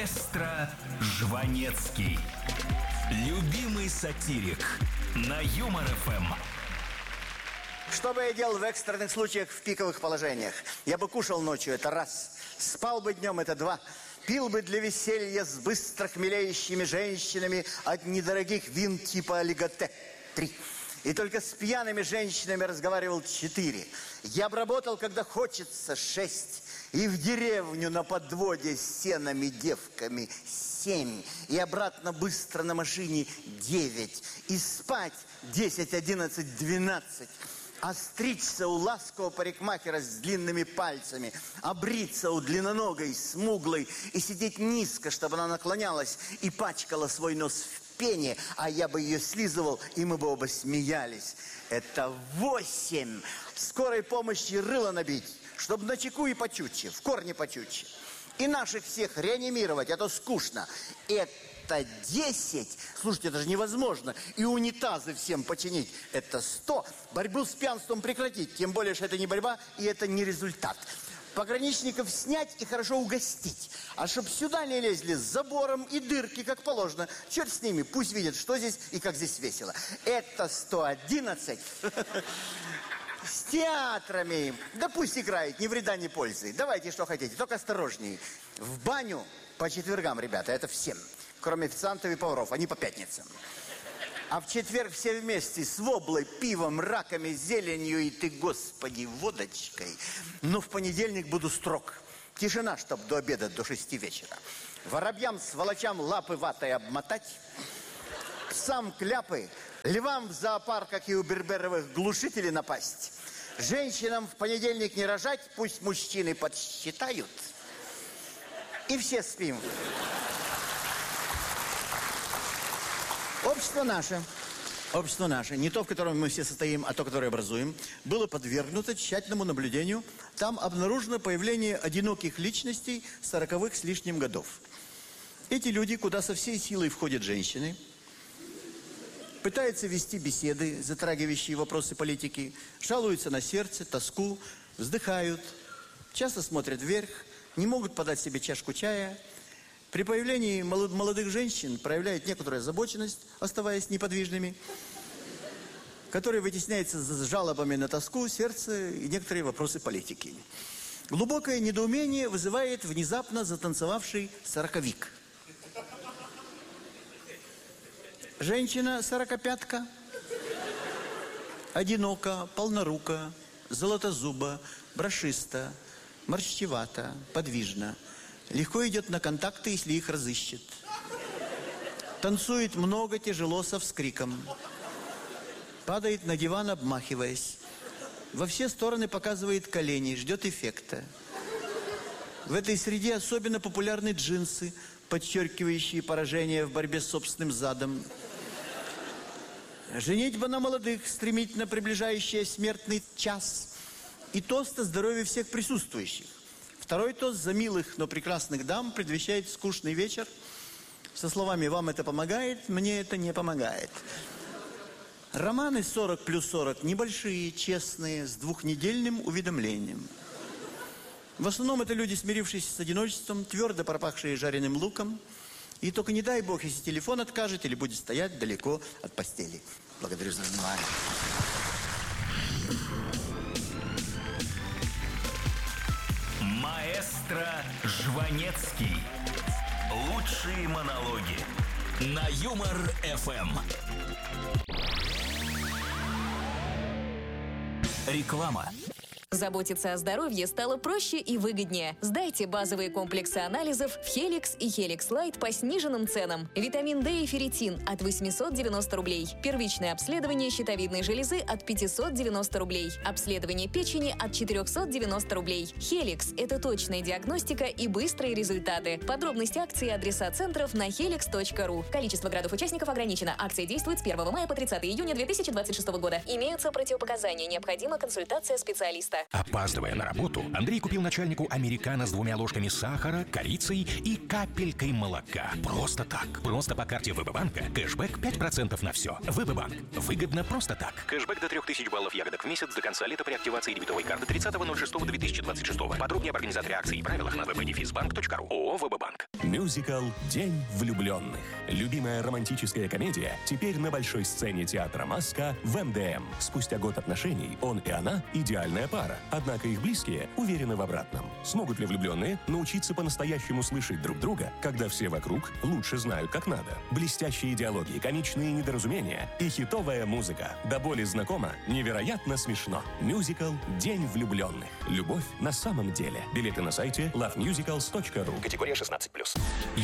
Маэстро Жванецкий. Любимый сатирик на Юмор ФМ. Что бы я делал в экстренных случаях в пиковых положениях? Я бы кушал ночью, это раз. Спал бы днем, это два. Пил бы для веселья с быстро хмелеющими женщинами от недорогих вин типа олиготе. 3. И только с пьяными женщинами разговаривал 4. Я бы работал, когда хочется, 6. И в деревню на подводе с сенами девками 7. И обратно быстро на машине 9. И спать 10, 11, 12. А стричься у ласкового парикмахера с длинными пальцами, а бриться у длинноногой, смуглой и сидеть низко, чтобы она наклонялась и пачкала свой нос в пене, а я бы ее слизывал, и мы бы оба смеялись. Это 8. Скорой помощи рыло набить, чтобы начеку и почутче, в корне почутче. И наших всех реанимировать, а то скучно. Это 10. Слушайте, это же невозможно. И унитазы всем починить. Это 100. Борьбу с пьянством прекратить. Тем более, что это не борьба, и это не результат. Пограничников снять и хорошо угостить. А чтоб сюда не лезли с забором и дырки, как положено. Черт с ними, пусть видят, что здесь и как здесь весело. Это 111. С театрами. Да пусть играет, ни вреда, ни пользы. Давайте, что хотите, только осторожнее. В баню по четвергам, ребята, это всем. Кроме официантов и поваров, они по пятницам. А в четверг все вместе с воблой, пивом, раками, зеленью и ты, господи, водочкой. Но в понедельник буду строг. Тишина, чтоб до обеда, до 6 вечера. Воробьям, сволочам лапы ватой обмотать. Псам кляпы. Львам в зоопарках и у берберовых глушителей напасть. Женщинам в понедельник не рожать, пусть мужчины подсчитают. И все спим. Общество наше, не то, в котором мы все состоим, а то, которое образуем, было подвергнуто тщательному наблюдению. Там обнаружено появление одиноких личностей 40-х с лишним годов. Эти люди, куда со всей силой входят женщины, пытаются вести беседы, затрагивающие вопросы политики, жалуются на сердце, тоску, вздыхают, часто смотрят вверх, не могут подать себе чашку чая. При появлении молодых женщин проявляют некоторую озабоченность, оставаясь неподвижными, которая вытесняется с жалобами на тоску, сердце и некоторые вопросы политики. Глубокое недоумение вызывает внезапно затанцевавший сороковик. Женщина сорокопятка, одинока, полнорука, золотозуба, брошиста, морщевата, подвижна. Легко идет на контакты, если их разыщет. Танцует много, тяжело, со вскриком. Падает на диван, обмахиваясь. Во все стороны показывает колени, ждет эффекта. В этой среде особенно популярны джинсы, подчеркивающие поражение в борьбе с собственным задом. Женитьба на молодых, стремительно приближающая смертный час. И тост о здоровье всех присутствующих. Второй тост за милых, но прекрасных дам предвещает скучный вечер со словами «Вам это помогает, мне это не помогает». Романы 40 плюс 40 небольшие, честные, с двухнедельным уведомлением. В основном это люди, смирившиеся с одиночеством, твердо пропахшие жареным луком. И только не дай бог, если телефон откажет или будет стоять далеко от постели. Благодарю за внимание. Маэстро Жванецкий. Лучшие монологи на Юмор ФМ. Реклама. Заботиться о здоровье стало проще и выгоднее. Сдайте базовые комплексы анализов в Helix и Helix Light по сниженным ценам. Витамин D и ферритин от 890 рублей. Первичное обследование щитовидной железы от 590 рублей. Обследование печени от 490 рублей. Helix – это точная диагностика и быстрые результаты. Подробности акции и адреса центров на helix.ru. Количество градов-участников ограничено. Акция действует с 1 мая по 30 июня 2026 года. Имеются противопоказания. Необходима консультация специалиста. Опаздывая на работу, Андрей купил начальнику американо с 2 ложками сахара, корицей и капелькой молока. Просто так. Просто по карте ВБ-банка. Кэшбэк 5% на все. ВБ-банк. Выгодно просто так. Кэшбэк до 3000 баллов ягодок в месяц до конца лета при активации дебетовой карты 30.06.2026. Подробнее об организаторе акций и правилах на www.defizbank.ru. ООО ВБ-банк. Мюзикл «День влюбленных». Любимая романтическая комедия теперь на большой сцене театра «Маска» в МДМ. Спустя год отношений он и она – идеальная пара. Однако их близкие уверены в обратном. Смогут ли влюбленные научиться по-настоящему слышать друг друга, когда все вокруг лучше знают, как надо? Блестящие диалоги, комичные недоразумения и хитовая музыка. До боли знакома, невероятно смешно. Мюзикл «День влюбленных». Любовь на самом деле. Билеты на сайте lovemusicals.ru. Категория 16+.